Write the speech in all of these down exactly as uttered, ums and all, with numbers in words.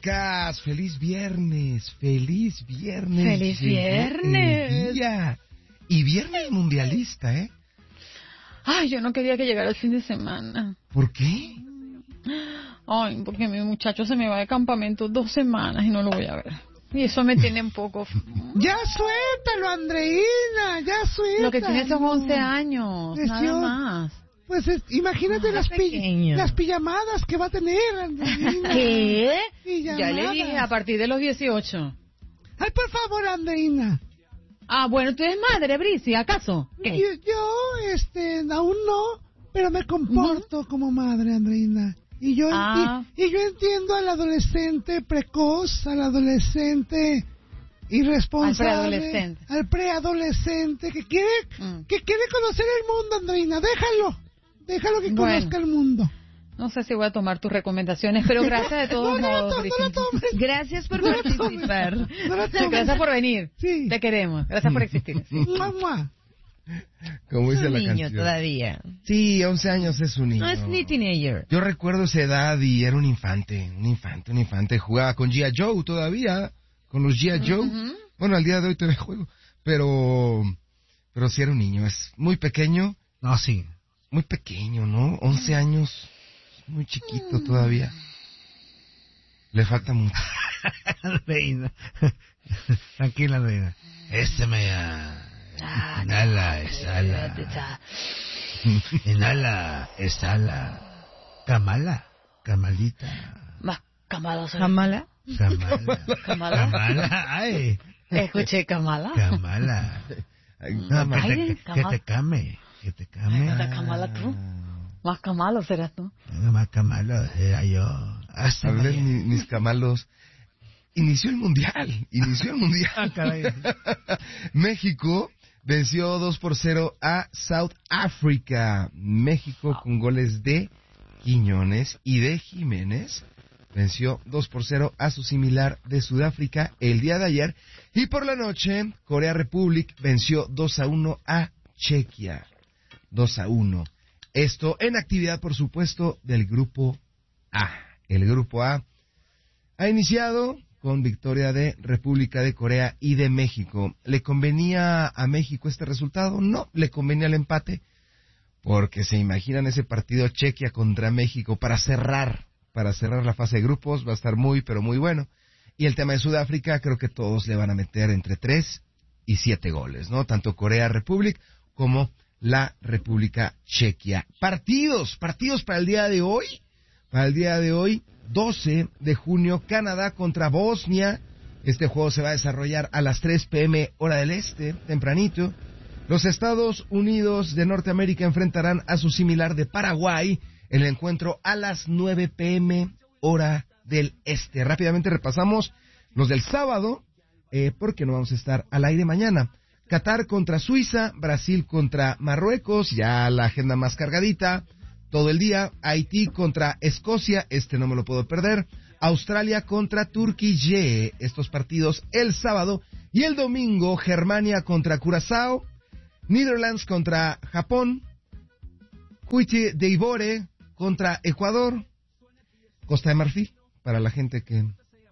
chamacas, feliz viernes, feliz viernes. Feliz viernes. El día. Y viernes mundialista, ¿eh? Ay, yo no quería que llegara el fin de semana. ¿Por qué? Ay, porque mi muchacho se me va de campamento dos semanas y no lo voy a ver. Y eso me tiene un poco... Ya suéltalo, Andreina, ya suéltalo. Lo que tiene son once años, Es nada yo. más. Pues es, imagínate Ah, las, pi- pequeño. las pijamadas que va a tener, Andreina. ¿Qué? Pijamadas. Ya le dije, a partir de los dieciocho. Ay, por favor, Andreina. Ah, bueno, tú eres madre, Brisi, ¿acaso? ¿Qué? Yo, yo, este, aún no, pero me comporto uh-huh. como madre, Andreina. Y yo, ah. y, y yo entiendo al adolescente precoz, al adolescente irresponsable, al preadolescente, al preadolescente que quiere, mm. que quiere conocer el mundo, Andreina. Déjalo, déjalo que bueno. conozca el mundo. No sé si voy a tomar tus recomendaciones, pero gracias de todos no, modos. No, no, no gracias por no participar. No gracias por venir. Sí. Te queremos. Gracias por existir. Sí. Como dice un la niño canción. Todavía. Sí, once años es un niño. No es ni teenager. Yo recuerdo esa edad y era un infante, un infante, un infante. Jugaba con G I. Joe todavía, con los G I. Joe. Uh-huh. Bueno, al día de hoy todavía juego, pero pero sí era un niño. Es muy pequeño. No, sí. Muy pequeño, ¿no? once años, muy chiquito todavía. Le falta mucho. Reina. Tranquila, Reina. Este me... Ah, inhala, exhala. Inhala, exhala. Camala, camalita. Más camala. ¿Camala? Camala. Camala. Camala, ay. Escuché Camala. Camala. No, que, Ay, te, que te came. Que te came. ¿Estás camala tú? Más camalo serás tú. No, más camalo será yo. Hasta ver mis, mis camalos. Inició el mundial. Inició el mundial. Ah, caray. México venció dos por cero a South Africa. México con goles de Quiñones y de Jiménez venció dos por cero a su similar de Sudáfrica el día de ayer. Y por la noche, Corea Republic venció dos a uno a Chequia. dos a uno. Esto en actividad, por supuesto, del Grupo A. El Grupo A ha iniciado con victoria de República de Corea y de México. ¿Le convenía a México este resultado? No, le convenía el empate, porque se imaginan ese partido Chequia contra México para cerrar, para cerrar la fase de grupos, va a estar muy, pero muy bueno. Y el tema de Sudáfrica, creo que todos le van a meter entre tres y siete goles, ¿no? Tanto Corea Republic como la República Chequia. Partidos, partidos para el día de hoy, para el día de hoy, doce de junio, Canadá contra Bosnia. Este juego se va a desarrollar a las tres p.m. hora del este, tempranito. Los Estados Unidos de Norteamérica enfrentarán a su similar de Paraguay. El encuentro a las nueve p.m. hora del este. Rápidamente repasamos los del sábado, eh, porque no vamos a estar al aire mañana. Qatar contra Suiza, Brasil contra Marruecos, ya la agenda más cargadita. Todo el día, Haití contra Escocia, este no me lo puedo perder. Australia contra Turquía, estos partidos el sábado. Y el domingo, Germania contra Curazao, Netherlands contra Japón, Cote d'Ivoire contra Ecuador, Costa de Marfil, para la gente que,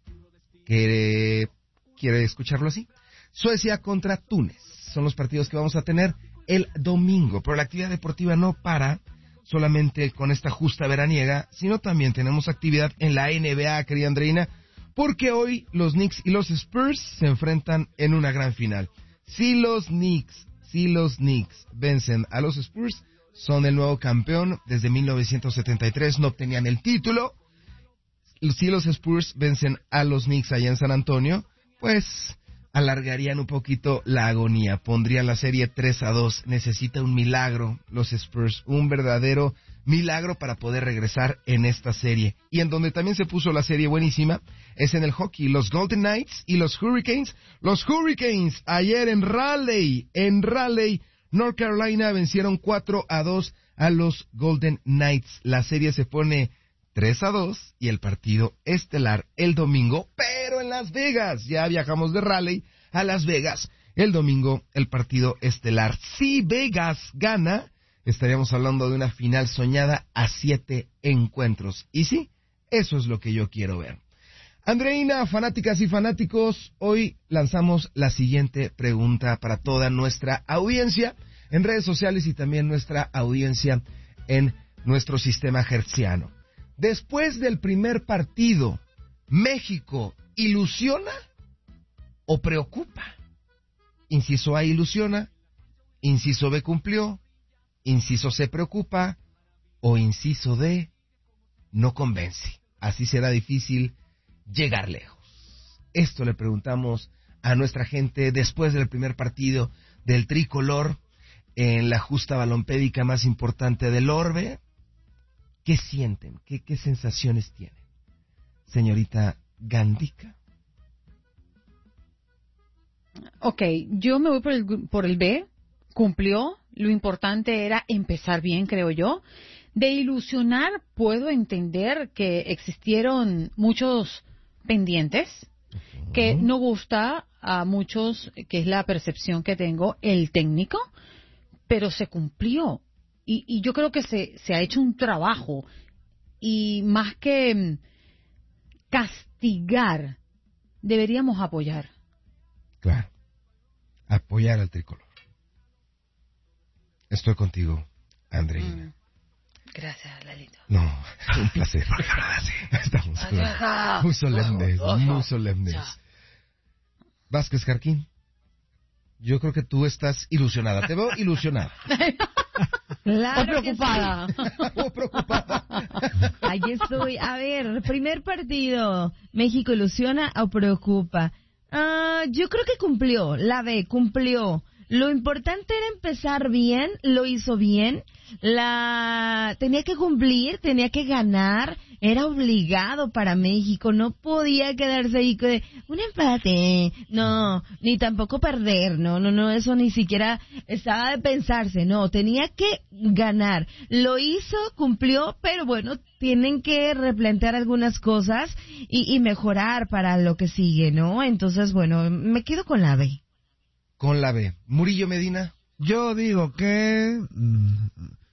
que quiere escucharlo así. Suecia contra Túnez, son los partidos que vamos a tener el domingo. Pero la actividad deportiva no para solamente con esta justa veraniega, sino también tenemos actividad en la N B A, querida Andreina, porque hoy los Knicks y los Spurs se enfrentan en una gran final. Si los Knicks, si los Knicks vencen a los Spurs, son el nuevo campeón. Desde mil novecientos setenta y tres no obtenían el título. Si los Spurs vencen a los Knicks allá en San Antonio, pues alargarían un poquito la agonía, pondrían la serie tres a dos. Necesita un milagro los Spurs, un verdadero milagro para poder regresar en esta serie. Y en donde también se puso la serie buenísima es en el hockey, los Golden Knights y los Hurricanes. Los Hurricanes ayer en Raleigh, en Raleigh, North Carolina, vencieron cuatro a dos a los Golden Knights. La serie se pone tres a dos y el partido estelar el domingo, pero en Las Vegas. Ya viajamos de Raleigh a Las Vegas. El domingo el partido estelar. Si Vegas gana, estaríamos hablando de una final soñada a siete encuentros. Y sí, eso es lo que yo quiero ver. Andreina, fanáticas y fanáticos, hoy lanzamos la siguiente pregunta para toda nuestra audiencia en redes sociales y también nuestra audiencia en nuestro sistema hertziano. Después del primer partido, ¿México ilusiona o preocupa? Inciso A, ilusiona. Inciso B, cumplió. Inciso C, preocupa. O inciso D, no convence. Así será difícil llegar lejos. Esto le preguntamos a nuestra gente después del primer partido del tricolor en la justa balompédica más importante del orbe. ¿Qué sienten? ¿Qué, qué sensaciones tienen? Señorita Gandica. Ok, yo me voy por el, por el B. Cumplió. Lo importante era empezar bien, creo yo. De ilusionar, puedo entender que existieron muchos pendientes, uh-huh. que no gusta a muchos, que es la percepción que tengo, el técnico, pero se cumplió. Y, y yo creo que se, se ha hecho un trabajo. Y más que castigar, deberíamos apoyar. Claro, apoyar al tricolor. Estoy contigo, Andreina. Mm. Gracias, Lalito. No, un placer. Estamos Adiós. muy solemnes, muy solemnes. Vázquez Jarquín, yo creo que tú estás ilusionada. Te veo ilusionada. Claro o preocupada. Sí. O preocupada. Ahí estoy. A ver, primer partido. ¿México ilusiona o preocupa? Uh, yo creo que cumplió. La B, cumplió. Lo importante era empezar bien, lo hizo bien, la tenía que cumplir, tenía que ganar, era obligado para México, no podía quedarse ahí con un empate, no, ni tampoco perder, no, no, no, eso ni siquiera estaba de pensarse, no, tenía que ganar, lo hizo, cumplió, pero bueno, tienen que replantear algunas cosas y, y mejorar para lo que sigue, ¿no? Entonces, bueno, me quedo con la B. Con la B. Murillo Medina. Yo digo que mmm,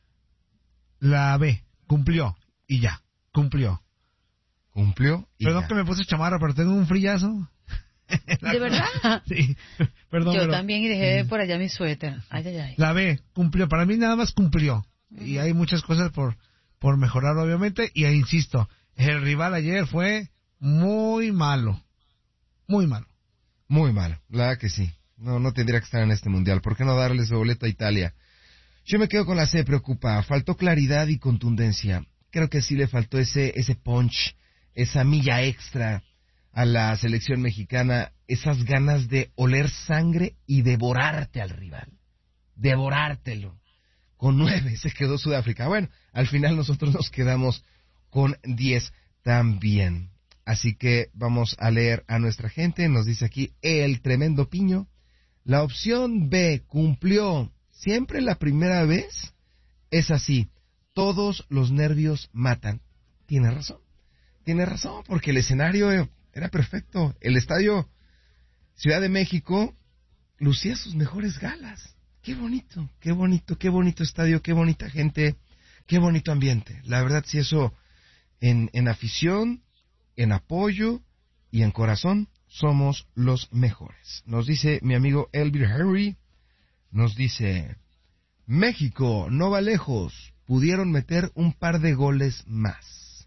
la B cumplió y ya, cumplió. Cumplió y Perdón ya. que me puse chamarra, pero tengo un frillazo. ¿De verdad? Sí, perdón. Yo pero, también y dejé por allá mi suéter. Ay, ay, ay. La B cumplió, para mí nada más cumplió. Uh-huh. Y hay muchas cosas por, por mejorar, obviamente, y ahí insisto, el rival ayer fue muy malo. Muy malo. Muy malo, la verdad que sí. No, no tendría que estar en este mundial. ¿Por qué no darle su boleto a Italia? Yo me quedo con la C, preocupa. Faltó claridad y contundencia. Creo que sí le faltó ese, ese punch, esa milla extra a la selección mexicana, esas ganas de oler sangre y devorarte al rival. Devorártelo. Con nueve se quedó Sudáfrica. Bueno, al final nosotros nos quedamos con diez también. Así que vamos a leer a nuestra gente. Nos dice aquí el tremendo Piño. La opción B cumplió. Siempre la primera vez es así. Todos los nervios matan. Tiene razón. Tiene razón, porque el escenario era perfecto. El estadio Ciudad de México lucía sus mejores galas. Qué bonito, qué bonito, qué bonito estadio, qué bonita gente, qué bonito ambiente. La verdad, sí, eso en, en afición, en apoyo y en corazón somos los mejores. Nos dice mi amigo Elvir Henry, nos dice, México no va lejos, pudieron meter un par de goles más.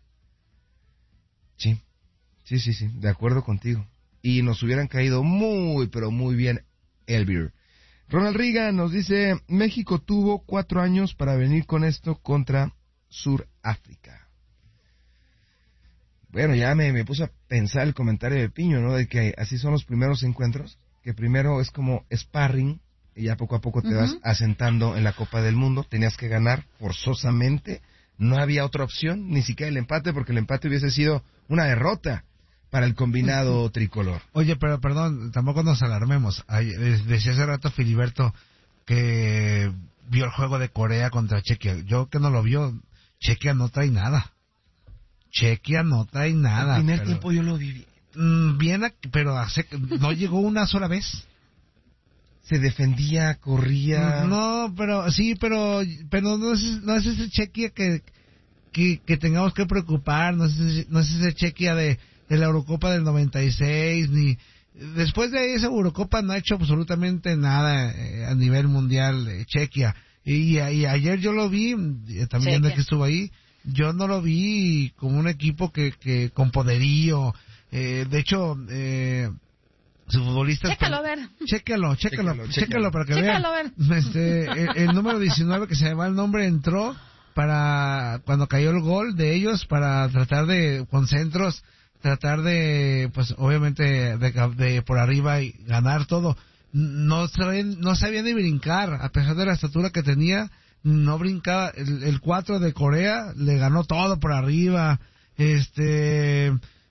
Sí, sí, sí, sí, de acuerdo contigo. Y nos hubieran caído muy, pero muy bien, Elvir. Ronald Reagan nos dice, México tuvo cuatro años para venir con esto contra Sudáfrica. Bueno, ya me, me puse a pensar el comentario de Piño, ¿no? De que así son los primeros encuentros, que primero es como sparring, y ya poco a poco te uh-huh. vas asentando en la Copa del Mundo. Tenías que ganar forzosamente, no había otra opción, ni siquiera el empate, porque el empate hubiese sido una derrota para el combinado uh-huh. tricolor. Oye, pero perdón, tampoco nos alarmemos. Ay, decía hace rato Filiberto que vio el juego de Corea contra Chequia. Yo que no lo vio, Chequia no trae nada. Chequia no trae nada. El primer pero, tiempo yo lo viví. Bien, pero hace, no llegó una sola vez. Se defendía, corría. No, pero sí, pero pero no es, no es ese Chequia que, que que tengamos que preocupar, no es ese, no es ese Chequia de de la Eurocopa del noventa y seis, ni después de esa Eurocopa no ha hecho absolutamente nada eh, a nivel mundial eh, Chequia. Y, y ayer yo lo vi, eh, también de que estuvo ahí, yo no lo vi como un equipo que, que con poderío, eh, de hecho, eh, sus futbolistas... Chécalo, a ver. Chécalo, chécalo, chécalo, chécalo para que Chécalo, vean. a ver. Este, el, el número diecinueve, que se llama el nombre, entró para, cuando cayó el gol de ellos, para tratar de, con centros, tratar de, pues, obviamente, de, de por arriba y ganar todo. No sabían, no sabían ni brincar, a pesar de la estatura que tenía, no brincaba. El, el cuatro de Corea le ganó todo por arriba. Este,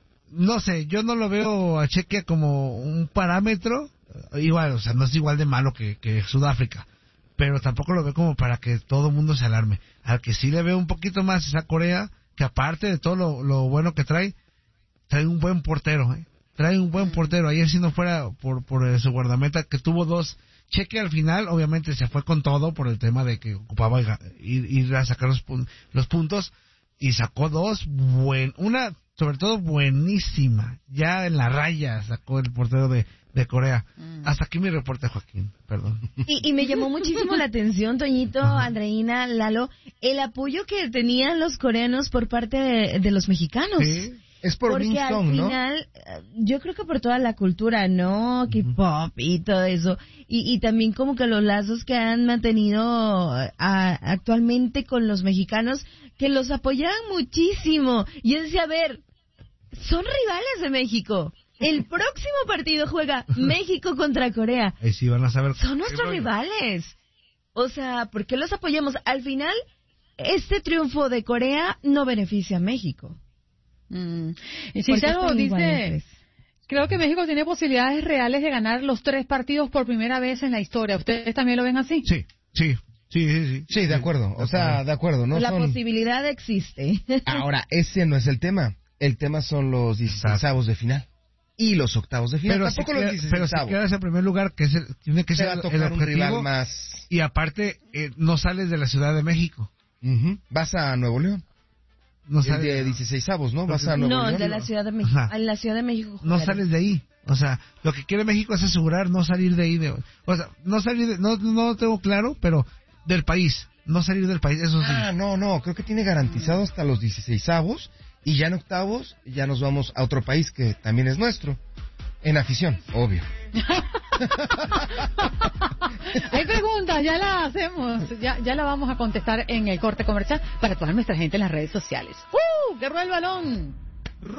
no sé, yo no lo veo a Chequia como un parámetro, igual, o sea, no es igual de malo que, que Sudáfrica, pero tampoco lo veo como para que todo el mundo se alarme. Al que sí le veo un poquito más es a Corea, que aparte de todo lo, lo bueno que trae, trae un buen portero, ¿eh? Trae un buen portero. Ayer si no fuera por, por su guardameta, que tuvo dos. Cheque al final, obviamente se fue con todo por el tema de que ocupaba ir, ir a sacar los, los puntos, y sacó dos, buen, una sobre todo buenísima, ya en la raya sacó el portero de, de Corea. Mm. Hasta aquí mi reporte, Joaquín, perdón. Y, y me llamó muchísimo la atención, Toñito, Andreina, Lalo, el apoyo que tenían los coreanos por parte de, de los mexicanos. Sí. Es por Porque Wing al Song, ¿no? final, yo creo que por toda la cultura, ¿no? K-pop y todo eso. Y, y también como que los lazos que han mantenido a, actualmente con los mexicanos, que los apoyaban muchísimo. Y yo decía, a ver, son rivales de México. El próximo partido juega México contra Corea. Ahí sí van a saber. Son nuestros rivales. O sea, ¿por qué los apoyamos? Al final, este triunfo de Corea no beneficia a México. Mm. Y Cicero dice, creo que México tiene posibilidades reales de ganar los tres partidos por primera vez en la historia. ¿Ustedes también lo ven así? Sí, sí, sí, sí. Sí, sí de acuerdo, o sea, de acuerdo. ¿no? La son... posibilidad existe. Ahora, ese no es el tema. El tema son los dieciseisavos de final y los octavos de final. Pero Tampoco si los queda, pero si quedas en primer lugar, que es el, tiene que Se ser va a tocar el objetivo, un rival más. Y aparte, eh, no sales de la Ciudad de México. Uh-huh. Vas a Nuevo León. No sales de dieciseisavos, ¿no? Vas a Nuevo no, León. de la Ciudad de México. Ajá. En la Ciudad de México. No sales de ahí. O sea, lo que quiere México es asegurar no salir de ahí. De, o sea, no salir de, no, no lo tengo claro, pero del país. No salir del país, eso sí. Ah, no, no. Creo que tiene garantizado hasta los dieciseisavos. Y ya en octavos, ya nos vamos a otro país que también es nuestro. En afición, obvio. Hay preguntas, ya la hacemos, ya, ya la vamos a contestar en el corte comercial para toda nuestra gente en las redes sociales. ¡Uh! ¡Que rueda el balón!